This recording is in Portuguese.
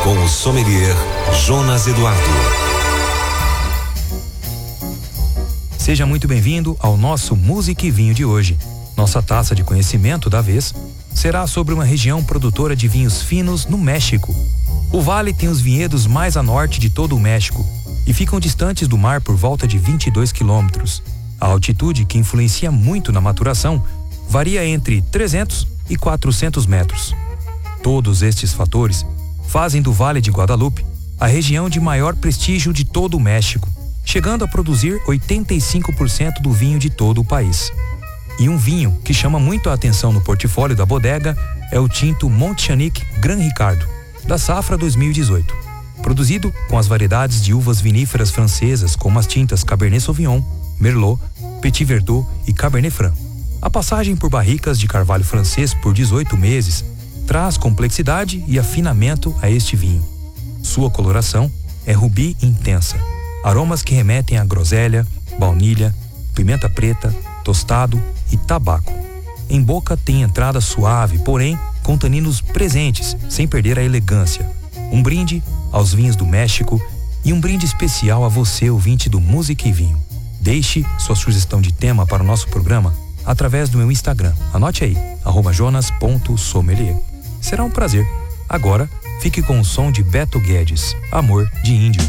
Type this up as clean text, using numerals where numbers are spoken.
com o sommelier Jonas Eduardo. Seja muito bem-vindo ao nosso Música e Vinho de hoje. Nossa taça de conhecimento da vez será sobre uma região produtora de vinhos finos no México. O vale tem os vinhedos mais a norte de todo o México e ficam distantes do mar por volta de 22 quilômetros. A altitude, que influencia muito na maturação, varia entre 300 e 400 metros. Todos estes fatores fazem do Vale de Guadalupe a região de maior prestígio de todo o México, chegando a produzir 85% do vinho de todo o país. E um vinho que chama muito a atenção no portfólio da bodega é o tinto Montchanic Gran Ricardo, da safra 2018. Produzido com as variedades de uvas viníferas francesas como as tintas Cabernet Sauvignon, Merlot, Petit Verdot e Cabernet Franc. A passagem por barricas de carvalho francês por 18 meses traz complexidade e afinamento a este vinho. Sua coloração é rubi intensa, aromas que remetem a groselha, baunilha, pimenta preta, tostado e tabaco. Em boca tem entrada suave, porém com taninos presentes, sem perder a elegância. Um brinde aos vinhos do México e um brinde especial a você, ouvinte do Música e Vinho. Deixe sua sugestão de tema para o nosso programa através do meu Instagram. Anote aí, @jonas.sommelier. Será um prazer. Agora, fique com o som de Beto Guedes, Amor de Índio.